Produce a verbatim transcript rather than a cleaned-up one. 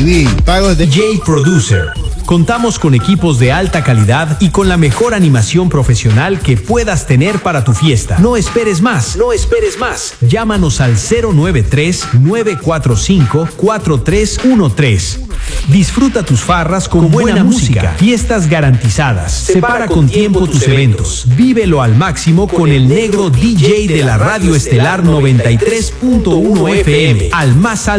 D. Pagos de D J Producer. Contamos con equipos de alta calidad y con la mejor animación profesional que puedas tener para tu fiesta. No esperes más, no esperes más. Llámanos al cero nueve tres, nueve cuatro cinco, cuatro tres uno tres. Disfruta tus farras con, con buena, buena música. música. Fiestas garantizadas. Separa con tiempo tus eventos. Vívelo al máximo con el negro D J de la Radio Estelar noventa y tres punto uno F M. Al más alto